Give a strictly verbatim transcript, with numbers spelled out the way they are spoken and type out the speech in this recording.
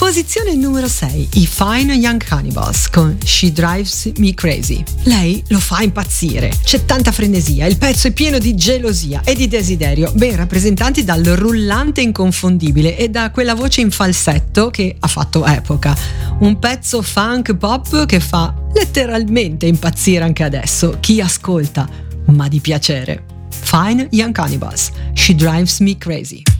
Posizione numero sei, i Fine Young Cannibals con She Drives Me Crazy. Lei lo fa impazzire, c'è tanta frenesia, il pezzo è pieno di gelosia e di desiderio, ben rappresentanti dal rullante inconfondibile e da quella voce in falsetto che ha fatto epoca. Un pezzo funk pop che fa letteralmente impazzire anche adesso chi ascolta, ma di piacere. Fine Young Cannibals, She Drives Me Crazy.